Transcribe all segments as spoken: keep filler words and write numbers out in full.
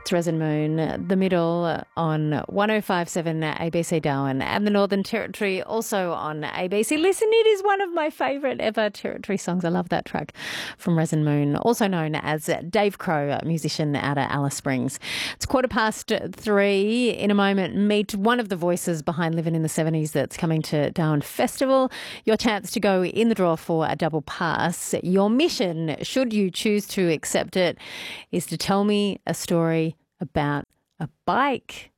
It's Resin Moon, the middle on one oh five point seven A B C Darwin and the Northern Territory also on A B C. Listen, it is one of my favourite ever Territory songs. I love that track from Resin Moon, also known as Dave Crow, a musician out of Alice Springs. It's quarter past three. In a moment, meet one of the voices behind Living in the seventies that's coming to Darwin Festival. Your chance to go in the draw for a double pass. Your mission, should you choose to accept it, is to tell me a story about a bike.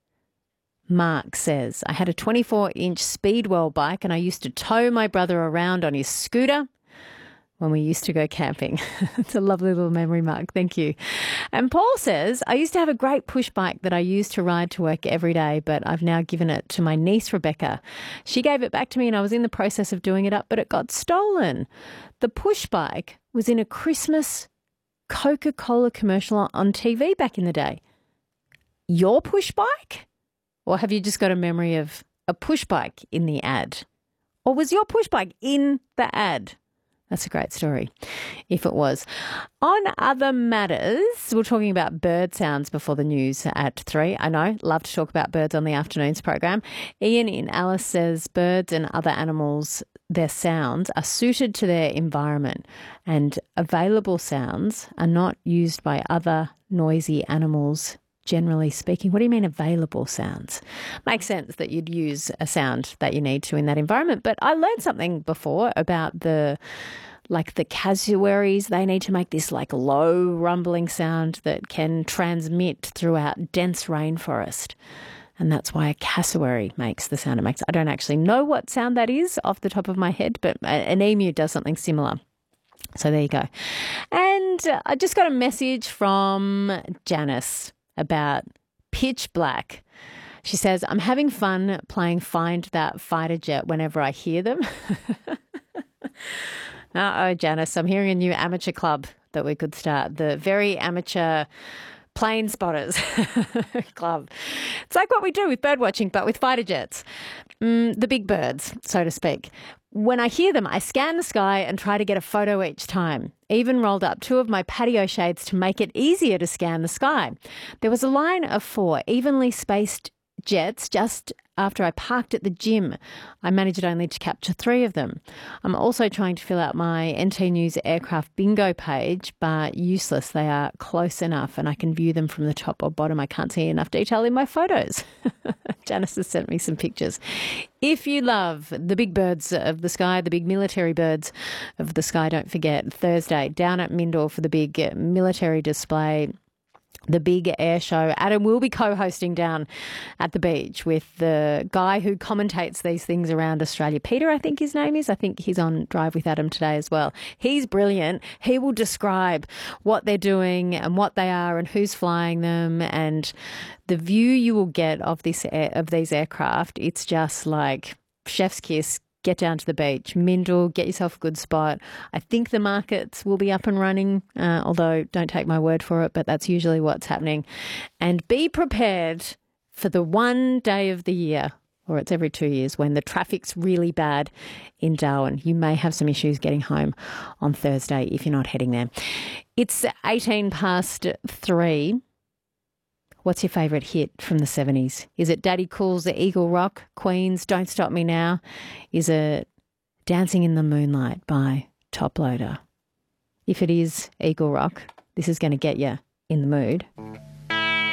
Mark says, I had a twenty-four inch Speedwell bike and I used to tow my brother around on his scooter when we used to go camping. It's a lovely little memory, Mark. Thank you. And Paul says, I used to have a great push bike that I used to ride to work every day, but I've now given it to my niece, Rebecca. She gave it back to me and I was in the process of doing it up, but it got stolen. The push bike was in a Christmas Coca-Cola commercial on T V back in the day. Your push bike? Or have you just got a memory of a push bike in the ad? Or was your push bike in the ad? That's a great story, if it was. On other matters, we're talking about bird sounds before the news at three. I know, love to talk about birds on the afternoons program. Ian in Alice says birds and other animals, their sounds are suited to their environment and available sounds are not used by other noisy animals. Generally speaking, what do you mean available sounds? Makes sense that you'd use a sound that you need to in that environment. But I learned something before about the, like the cassowaries. They need to make this like low rumbling sound that can transmit throughout dense rainforest. And that's why a cassowary makes the sound it makes. I don't actually know what sound that is off the top of my head, but an emu does something similar. So there you go. And I just got a message from Janice about Pitch Black. She says, I'm having fun playing Find That Fighter Jet whenever I hear them. Uh-oh, Janice, I'm hearing a new amateur club that we could start, the Very Amateur Plane Spotters Club. It's like what we do with bird watching, but with fighter jets. Mm, the big birds, so to speak. When I hear them, I scan the sky and try to get a photo each time. Even rolled up two of my patio shades to make it easier to scan the sky. There was a line of four evenly spaced jets just after I parked at the gym. I managed only to capture three of them. I'm also trying to fill out my N T News aircraft bingo page, but useless. They are close enough and I can view them from the top or bottom. I can't see enough detail in my photos. Janice has sent me some pictures. If you love the big birds of the sky, the big military birds of the sky, don't forget Thursday down at Mindor for the big military display, the big air show. Adam will be co-hosting down at the beach with the guy who commentates these things around Australia. Peter, I think his name is. I think he's on Drive with Adam today as well. He's brilliant. He will describe what they're doing and what they are and who's flying them, and the view you will get of this air, of these aircraft. It's just like chef's kiss. Get down to the beach, Mindle, get yourself a good spot. I think the markets will be up and running, uh, although don't take my word for it, but that's usually what's happening. And be prepared for the one day of the year, or it's every two years, when the traffic's really bad in Darwin. You may have some issues getting home on Thursday if you're not heading there. It's eighteen past three. What's your favourite hit from the seventies? Is it Daddy Cool's The Eagle Rock, Queen's Don't Stop Me Now? Is it Dancing in the Moonlight by Top Loader? If it is Eagle Rock, this is going to get you in the mood.